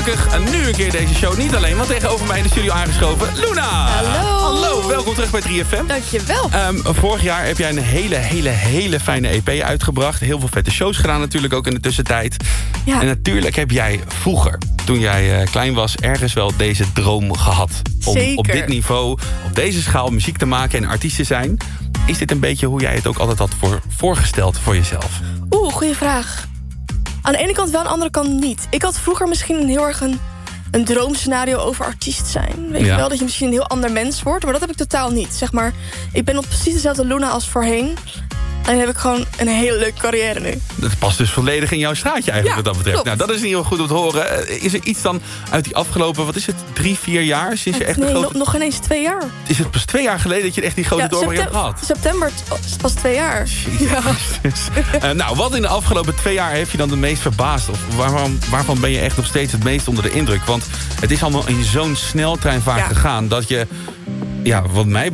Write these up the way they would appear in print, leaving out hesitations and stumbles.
gelukkig nu een keer deze show niet alleen, want tegenover mij in de studio aangeschoven, Luna! Hallo! Welkom terug bij 3FM. Dankjewel. Vorig jaar heb jij een hele fijne EP uitgebracht. Heel veel vette shows gedaan natuurlijk ook in de tussentijd. Ja. En natuurlijk heb jij vroeger, toen jij klein was, ergens wel deze droom gehad. Om Zeker. op dit niveau, op deze schaal muziek te maken en artiest te zijn. Is dit een beetje hoe jij het ook altijd had voorgesteld voor jezelf? Goeie vraag. Aan de ene kant wel, aan de andere kant niet. Ik had vroeger misschien heel erg een droomscenario over artiest zijn. Weet je wel, dat je misschien een heel ander mens wordt. Maar dat heb ik totaal niet. Zeg maar, ik ben op precies dezelfde Luna als voorheen. En heb ik gewoon een hele leuke carrière nu. Dat past dus volledig in jouw straatje eigenlijk wat dat betreft. Klopt. Nou, dat is in ieder geval goed om te horen. Is er iets dan uit die afgelopen, 3-4 jaar? Sinds je echt Nog geen eens 2 jaar. Is het pas 2 jaar geleden dat je echt die grote doorbraak hebt gehad? September is pas 2 jaar. Ja. Nou, wat in de afgelopen 2 jaar heeft je dan de meest verbaasd? Of waarvan ben je echt nog steeds het meest onder de indruk? Want het is allemaal in zo'n sneltreinvaart gegaan dat je... Ja,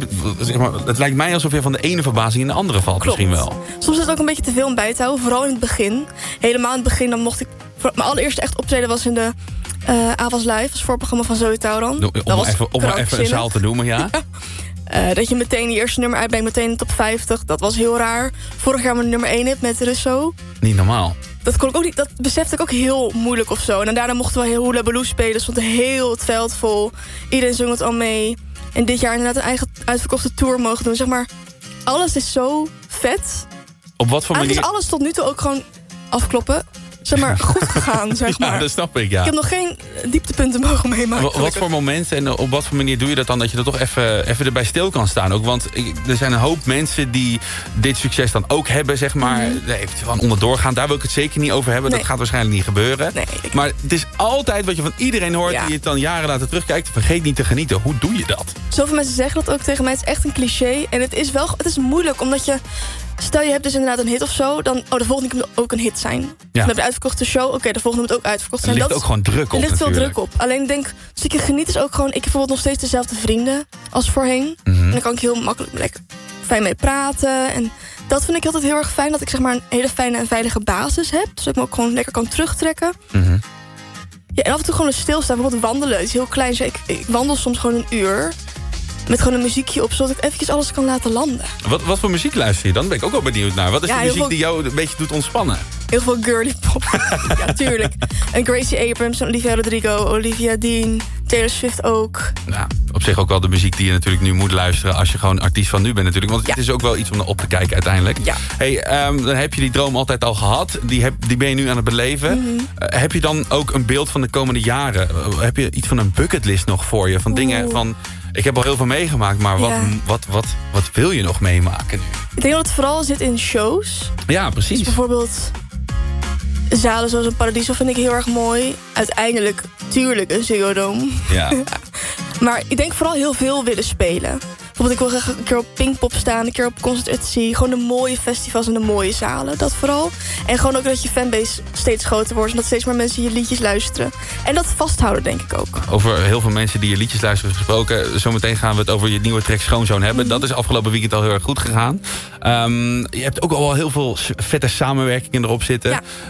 het lijkt mij alsof je van de ene verbazing in de andere valt. Klopt. Misschien wel. Soms is het ook een beetje te veel om bij te houden. Vooral in het begin. Helemaal in het begin dan mocht ik... Mijn allereerste echt optreden was in de Avas Live. Als voorprogramma van Zoe Tauran. Om maar even een zaal te noemen, ja. Dat je meteen die eerste nummer uitbrengt. Meteen in de top 50. Dat was heel raar. Vorig jaar mijn nummer 1 hit met Russo. Niet normaal. Dat kon ik ook niet. Dat besefte ik ook heel moeilijk of zo. En daarna mochten we heel Hula Baloo spelen. Stond heel het veld vol. Iedereen zong het al mee. En dit jaar inderdaad een eigen uitverkochte tour mogen doen. Zeg maar, alles is zo vet. Op wat voor manier? Eigenlijk is alles tot nu toe ook gewoon afkloppen. Zeg maar, goed gegaan, zeg maar. Ja, dat snap ik, ja. Ik heb nog geen dieptepunten mogen meemaken. Wat voor momenten en op wat voor manier doe je dat dan... dat je er toch even erbij stil kan staan? Ook, want er zijn een hoop mensen die dit succes dan ook hebben, zeg maar. Heeft van onderdoor gaan. Daar wil ik het zeker niet over hebben. Nee. Dat gaat waarschijnlijk niet gebeuren. Nee, maar het is altijd wat je van iedereen hoort... die het dan jaren later terugkijkt. Vergeet niet te genieten. Hoe doe je dat? Zoveel mensen zeggen dat ook tegen mij. Het is echt een cliché. En het is moeilijk, omdat je... Stel, je hebt dus inderdaad een hit of zo. Dan, de volgende moet ook een hit zijn. Dan heb je uitverkochte show. Oké, de volgende moet ook uitverkocht zijn. Er ligt ook gewoon druk op. Er ligt veel druk op. Alleen ik denk, een stukje genieten is ook gewoon... Ik heb bijvoorbeeld nog steeds dezelfde vrienden als voorheen. En dan kan ik heel makkelijk lekker fijn mee praten. En dat vind ik altijd heel erg fijn. Dat ik zeg maar een hele fijne en veilige basis heb. Dus dat ik me ook gewoon lekker kan terugtrekken. Ja, en af en toe gewoon stilstaan. Bijvoorbeeld wandelen. Het is heel klein. Dus ik wandel soms gewoon een uur. Met gewoon een muziekje op, zodat ik eventjes alles kan laten landen. Wat voor muziek luister je dan? Ben ik ook wel benieuwd naar. Wat is de muziek die jou een beetje doet ontspannen? Heel veel girly pop. Ja, tuurlijk. En Gracie Abrams, Olivia Rodrigo, Olivia Dean, Taylor Swift ook. Nou, op zich ook wel de muziek die je natuurlijk nu moet luisteren... als je gewoon artiest van nu bent natuurlijk. Want het is ook wel iets om naar op te kijken uiteindelijk. Ja. Hey, dan heb je die droom altijd al gehad. Die ben je nu aan het beleven. Heb je dan ook een beeld van de komende jaren? Heb je iets van een bucketlist nog voor je? Van dingen van... Ik heb al heel veel meegemaakt, maar wat wil je nog meemaken nu? Ik denk dat het vooral zit in shows. Ja, precies. Dus bijvoorbeeld zalen zoals een Paradiso vind ik heel erg mooi. Uiteindelijk, tuurlijk, een Ziggo Dome. Ja. Maar ik denk vooral heel veel willen spelen. Bijvoorbeeld, ik wil graag een keer op Pinkpop staan, een keer op Concert at Sea. Gewoon de mooie festivals en de mooie zalen, dat vooral. En gewoon ook dat je fanbase steeds groter wordt... en dat steeds meer mensen je liedjes luisteren. En dat vasthouden, denk ik ook. Over heel veel mensen die je liedjes luisteren gesproken... zometeen gaan we het over je nieuwe track Schoonzoon hebben. Dat is afgelopen weekend al heel erg goed gegaan. Je hebt ook al heel veel vette samenwerkingen erop zitten.